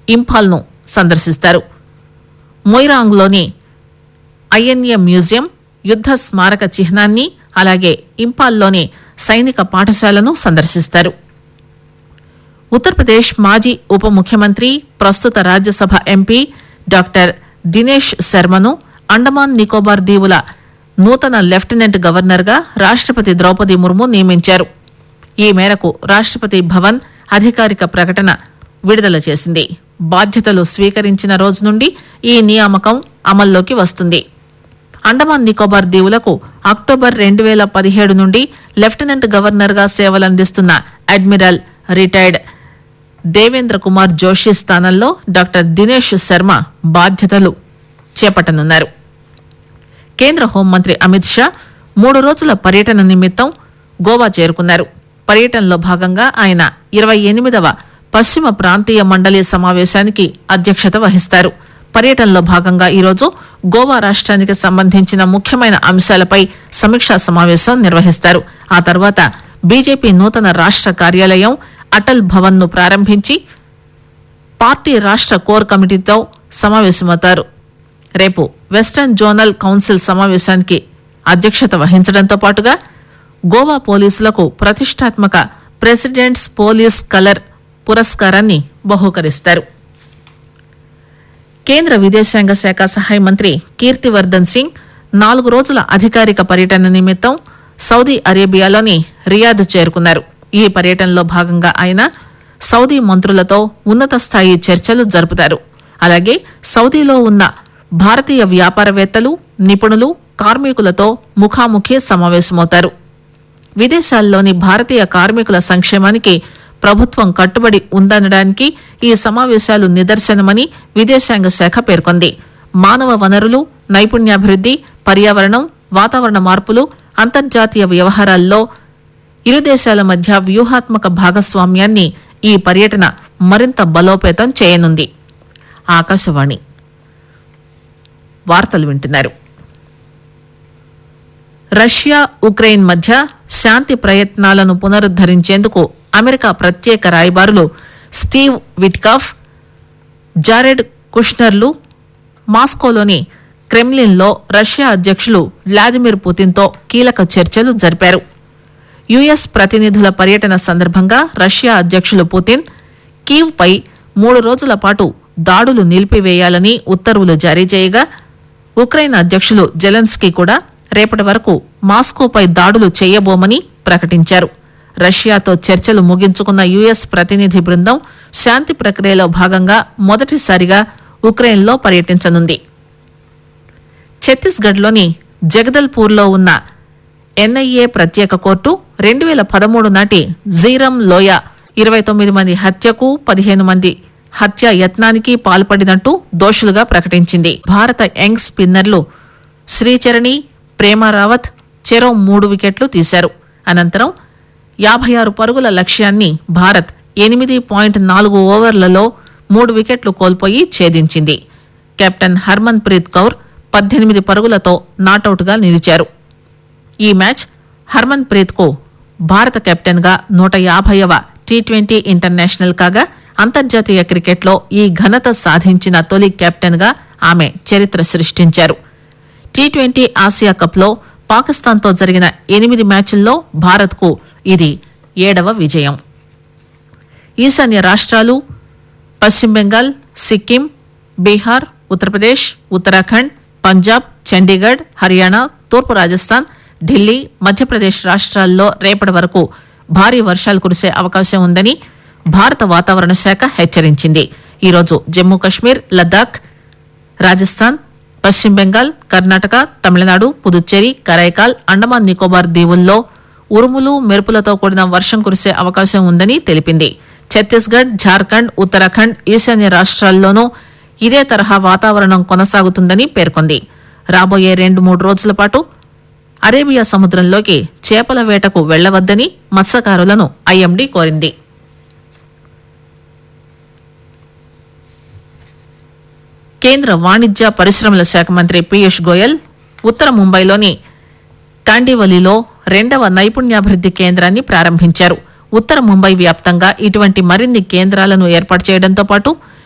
ఇంఫాల్ను సందర్శిస్తారు. మొయిరాంగ్లోని INA museum, యుద్ద స్మారక చిహ్నాన్ని, అలాగే ఇంపాల్లోని సైనిక పాఠశాలను సందర్శిస్తారు. ఉత్తరప్రదేశ్ మాజీ ఉప ముఖ్యమంత్రి, ప్రస్తుత రాజ్యసభ ఎంపీ డాక్టర్ దినేష్ శర్మను అండమాన్ నికోబార్ దీవుల నూతన లెఫ్టినెంట్ గవర్నర్ గా రాష్టపతి ద్రౌపది ముర్ము నియమించారు. ఈ మేరకు రాష్టపతి భవన్ అధికారిక ప్రకటన విడుదల చేసింది. బాధ్యతలు స్వీకరించిన రోజు నుండి ఈ నియామకం అమల్లోకి వస్తుంది. అండమాన్ నికోబార్ దీవులకు అక్టోబర్ 2017 నుండి లెఫ్టినెంట్ గవర్నర్ గా సేవలందిస్తున్న అడ్మిరల్ రిటైర్డ్ దేవేంద్ర కుమార్ జోషి స్థానంలో డాక్టర్ దినేష్ శర్మ బాధ్యతలు చేపట్టనున్నారు. కేంద్ర హోంమంత్రి అమిత్ షా 3 రోజుల పర్యటన నిమిత్తం గోవా చేరుకున్నారు. పర్యటనలో భాగంగా ఆయన 28వ పశ్చిమ ప్రాంతీయ మండలి సమావేశానికి అధ్యక్షత వహిస్తారు. పర్యటనలో భాగంగా ఈరోజు గోవా రాష్ట్రానికి సంబంధించిన ముఖ్యమైన అంశాలపై సమీక్షా సమావేశం నిర్వహిస్తారు. ఆ తర్వాత బీజేపీ నూతన రాష్ట్ర కార్యాలయం అటల్ భవన్ ను ప్రారంభించి పార్టీ రాష్ట్ర కోర్ కమిటీతో సమావేశమవుతారు. రేపు వెస్టర్న్ జోనల్ కౌన్సిల్ సమావేశానికి అధ్యక్షత వహించడంతో పాటుగా గోవా పోలీసులకు ప్రతిష్టాత్మక ప్రెసిడెంట్స్ పోలీస్ కలర్ పురస్కారాన్ని బహూకరిస్తారు. కేంద్ర విదేశాంగ శాఖ సహాయ మంత్రి కీర్తివర్దన్ సింగ్ 4 రోజుల అధికారిక పర్యటన నిమిత్తం సౌదీ అరేబియాలోని రియాద్ చేరుకున్నారు. ఈ పర్యటనలో భాగంగా ఆయన సౌదీ మంత్రులతో ఉన్నత స్థాయి చర్చలు జరుపుతారు. అలాగే సౌదీలో ఉన్న భారతీయ వ్యాపారవేత్తలు, నిపుణులు, కార్మికులతో ముఖాముఖి సమావేశమవుతారు. విదేశాల్లోని భారతీయ కార్మికుల సంక్షేమానికి ప్రభుత్వం కట్టుబడి ఉందనడానికి ఈ సమావేశాలు నిదర్శనమని విదేశాంగ శాఖ పేర్కొంది. మానవ వనరులు, నైపుణ్యాభివృద్ది, పర్యావరణం, వాతావరణ మార్పులు, అంతర్జాతీయ వ్యవహారాల్లో ఇరు దేశాల మధ్య వ్యూహాత్మక భాగస్వామ్యాన్ని ఈ పర్యటన మరింత బలోపేతం చేయనుంది. ఆకాశవాణి వార్తలు వింటున్నారు. రష్యా ఉక్రెయిన్ మధ్య శాంతి ప్రయత్నాలను పునరుద్దరించేందుకు అమెరికా ప్రత్యేక రాయబారులు స్టీవ్ విట్కాఫ్, జారెడ్ కుష్నర్లు మాస్కోలోని క్రెమ్లిన్లో రష్యా అధ్యక్షులు వ్లాదిమిర్ పుతిన్తో కీలక చర్చలు జరిపారు. యుఎస్ ప్రతినిధుల పర్యటన సందర్భంగా రష్యా అధ్యక్షులు పుతిన్ కీవ్ పై 3 రోజుల పాటు దాడులు నిలిపివేయాలని ఉత్తర్వులు జారీ చేయగా, ఉక్రెయిన్ అధ్యక్షులు జెలెన్స్కీ కూడా రేపటి వరకు మాస్కోపై దాడులు చేయబోమని ప్రకటించారు. రష్యాతో చర్చలు ముగించుకున్న యుఎస్ ప్రతినిధి బృందం శాంతి ప్రక్రియలో భాగంగా మొదటిసారిగా ఉక్రెయిన్లో పర్యటించనుంది. ఛత్తీస్గఢ్లోని జగదల్పూర్లో ఉన్న ఎన్ఐఏ ప్రత్యేక కోర్టు 2013 నాటి జీరం లోయ 29 మంది హత్యకు, 15 మంది హత్య యత్నానికి పాల్పడినట్టు దోషులుగా ప్రకటించింది. భారత యంగ్ స్పిన్నర్లు శ్రీచరణి, ప్రేమారావత్ చెరో 3 వికెట్లు తీశారు. అనంతరం 56 పరుగుల లక్ష్యాన్ని భారత్ 8.4 ఓవర్లలో 3 వికెట్లు కోల్పోయి ఛేదించింది. కెప్టెన్ హర్మన్ ప్రీత్ కౌర్ 18 పరుగులతో నాటౌట్ గా నిలిచారు. ఈ మ్యాచ్ హర్మన్ ప్రీత్ కు భారత కెప్టెన్ గా 150వ టీ20 ఇంటర్నేషనల్ కాగా, అంతర్జాతీయ క్రికెట్లో ఈ ఘనత సాధించిన తొలి కెప్టెన్ గా ఆమె చరిత్ర సృష్టించారు. టీ20 ఆసియా కప్ లో పాకిస్తాన్ తో జరిగిన 8 మ్యాచ్ల్లో భారత్ కు ఇది 7వ విజయం. ఈశాన్య రాష్ట్రాలు పశ్చిమ బెంగాల్, సిక్కిం, బీహార్, ఉత్తరప్రదేశ్, ఉత్తరాఖండ్, పంజాబ్, చండీగఢ్, హర్యానా, తూర్పు రాజస్థాన్, ఢిల్లీ, మధ్యప్రదేశ్ రాష్ట్రాల్లో రేపటి వరకు భారీ వర్షాలు కురిసే అవకాశం ఉందని భారత వాతావరణ శాఖ హెచ్చరించింది. ఈరోజు జమ్మూ కశ్మీర్, లద్దాఖ్, రాజస్థాన్, పశ్చిమ బెంగాల్, కర్ణాటక, తమిళనాడు, పుదుచ్చేరి, కరైకాల్, అండమాన్ నికోబార్ దీవుల్లో ఉరుములు, మెరుపులతో కూడిన వర్షం కురిసే అవకాశం ఉందని తెలిపింది. ఛత్తీస్గఢ్, ఝార్ఖండ్, ఉత్తరాఖండ్, ఈశాన్య రాష్ట్రాల్లోనూ ఇదే తరహా వాతావరణం కొనసాగుతుందని పేర్కొంది. రాబోయే 2-3 రోజుల పాటు అరేబియా సముద్రంలోకి చేపల వేటకు వెళ్లవద్దని మత్స్యకారులను ఐఎండీ కోరింది. కేంద్ర వాణిజ్య పరిశ్రమల శాఖ మంత్రి పీయూష్ గోయల్ ఉత్తర ముంబైలోని కాండివలిలో 2వ నైపుణ్యాభివృద్ది కేంద్రాన్ని ప్రారంభించారు. ఉత్తర ముంబై వ్యాప్తంగా ఇటువంటి మరిన్ని కేంద్రాలను ఏర్పాటు చేయడంతో పాటు